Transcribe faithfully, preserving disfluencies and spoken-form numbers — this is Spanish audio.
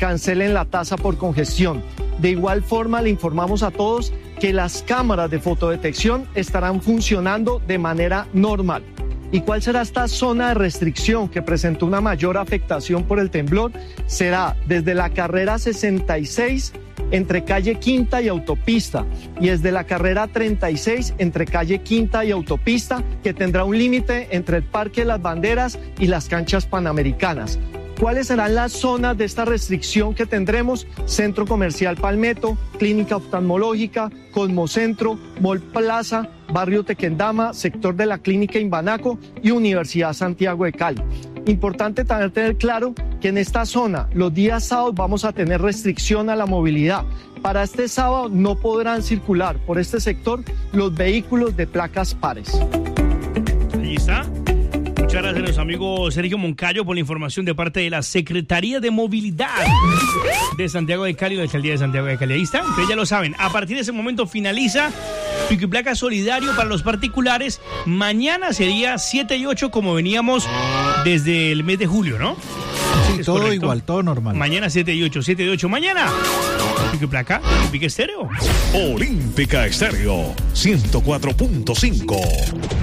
cancelen la tasa por congestión. De igual forma, le informamos a todos que las cámaras de fotodetección estarán funcionando de manera normal. ¿Y cuál será esta zona de restricción que presentó una mayor afectación por el temblor? Será desde la carrera sesenta y seis entre calle Quinta y autopista y desde la carrera treinta y seis entre calle Quinta y autopista, que tendrá un límite entre el Parque de las Banderas y las canchas panamericanas. ¿Cuáles serán las zonas de esta restricción que tendremos? Centro Comercial Palmetto, Clínica Oftalmológica, Cosmocentro, Mall Plaza, Barrio Tequendama, sector de la Clínica Imbanaco y Universidad Santiago de Cali. Importante también tener claro que en esta zona los días sábados vamos a tener restricción a la movilidad. Para este sábado no podrán circular por este sector los vehículos de placas pares. Ahí está. Muchas gracias a nuestro amigo Sergio Moncayo por la información de parte de la Secretaría de Movilidad de Santiago de Cali, la Alcaldía de Santiago de Cali. Ahí está, ustedes ya lo saben. A partir de ese momento finaliza Pico y Placa solidario para los particulares. Mañana sería siete y ocho como veníamos desde el mes de julio, ¿no? Sí, todo correcto. Igual, todo normal. Mañana siete y ocho, siete y ocho. Mañana Pico y Placa, Olímpica Estéreo. Olímpica Estéreo, ciento cuatro punto cinco.